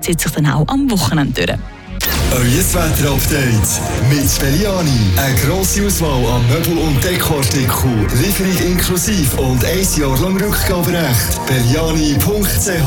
zieht sich dann auch am Wochenende durch. Euer Wetter-Update mit Belliani. Eine grosse Auswahl an Möbel- und Dekoartikeln, Lieferung inklusive und 1 Jahr lang Rückgaberecht. Belliani.ch